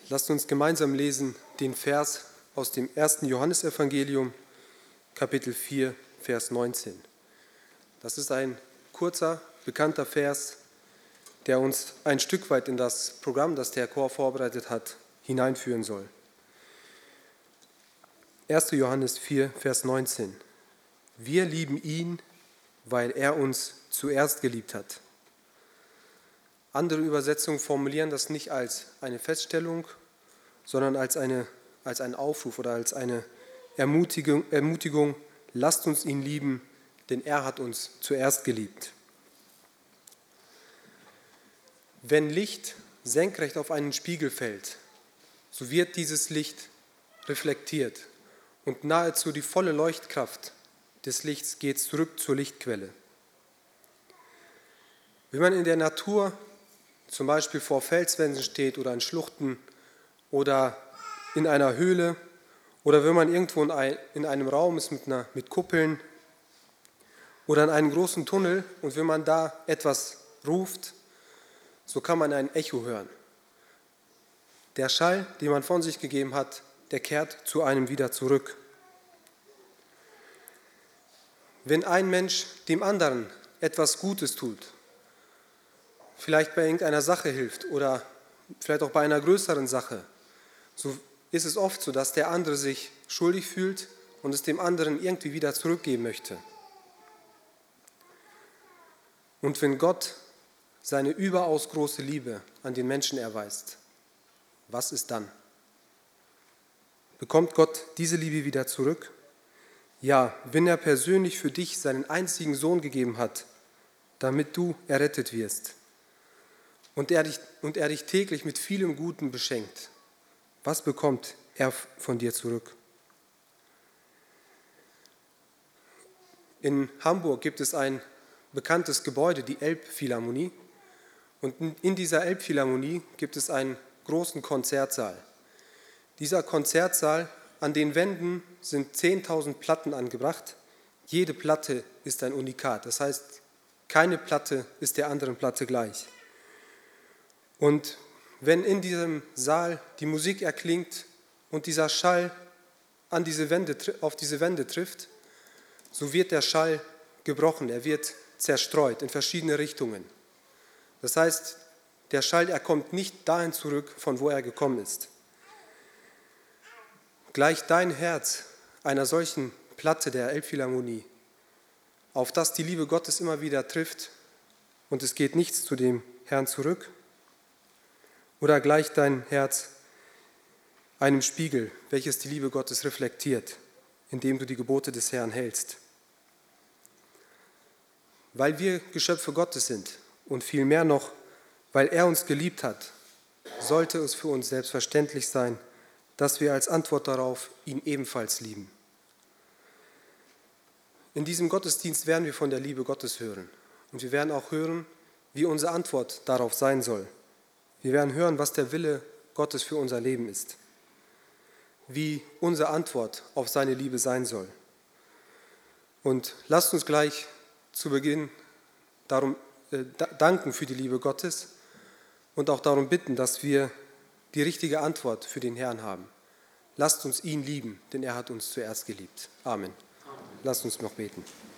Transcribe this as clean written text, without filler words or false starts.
Lasst uns gemeinsam lesen den Vers aus dem 1. Johannesevangelium, Kapitel 4, Vers 19. Das ist ein kurzer, bekannter Vers, der uns ein Stück weit in das Programm, das der Chor vorbereitet hat, hineinführen soll. 1. Johannes 4, Vers 19. Wir lieben ihn, weil er uns zuerst geliebt hat. Andere Übersetzungen formulieren das nicht als eine Feststellung, sondern als einen Aufruf oder als eine Ermutigung, lasst uns ihn lieben, denn er hat uns zuerst geliebt. Wenn Licht senkrecht auf einen Spiegel fällt, so wird dieses Licht reflektiert und nahezu die volle Leuchtkraft des Lichts geht zurück zur Lichtquelle. Wenn man in der Natur zum Beispiel vor Felswänden steht oder in Schluchten oder in einer Höhle oder wenn man irgendwo in einem Raum ist mit Kuppeln oder in einem großen Tunnel und wenn man da etwas ruft, so kann man ein Echo hören. Der Schall, den man von sich gegeben hat, der kehrt zu einem wieder zurück. Wenn ein Mensch dem anderen etwas Gutes tut, vielleicht bei irgendeiner Sache hilft oder vielleicht auch bei einer größeren Sache, so ist es oft so, dass der andere sich schuldig fühlt und es dem anderen irgendwie wieder zurückgeben möchte. Und wenn Gott seine überaus große Liebe an den Menschen erweist, was ist dann? Bekommt Gott diese Liebe wieder zurück? Ja, wenn er persönlich für dich seinen einzigen Sohn gegeben hat, damit du errettet wirst und er dich täglich mit vielem Guten beschenkt, was bekommt er von dir zurück? In Hamburg gibt es ein bekanntes Gebäude, die Elbphilharmonie. Und in dieser Elbphilharmonie gibt es einen großen Konzertsaal. Dieser Konzertsaal, an den Wänden sind 10.000 Platten angebracht. Jede Platte ist ein Unikat. Das heißt, keine Platte ist der anderen Platte gleich. Und wenn in diesem Saal die Musik erklingt und dieser Schall auf diese Wände trifft, so wird der Schall gebrochen, er wird zerstreut in verschiedene Richtungen. Das heißt, der Schall, er kommt nicht dahin zurück, von wo er gekommen ist. Gleicht dein Herz einer solchen Platte der Elbphilharmonie, auf das die Liebe Gottes immer wieder trifft und es geht nichts zu dem Herrn zurück? Oder gleicht dein Herz einem Spiegel, welches die Liebe Gottes reflektiert, indem du die Gebote des Herrn hältst? Weil wir Geschöpfe Gottes sind und viel mehr noch, weil er uns geliebt hat, sollte es für uns selbstverständlich sein, dass wir als Antwort darauf ihn ebenfalls lieben. In diesem Gottesdienst werden wir von der Liebe Gottes hören und wir werden auch hören, wie unsere Antwort darauf sein soll. Wir werden hören, was der Wille Gottes für unser Leben ist, wie unsere Antwort auf seine Liebe sein soll. Und lasst uns gleich zu Beginn darum danken für die Liebe Gottes und auch darum bitten, dass wir die richtige Antwort für den Herrn haben. Lasst uns ihn lieben, denn er hat uns zuerst geliebt. Amen. Lasst uns noch beten.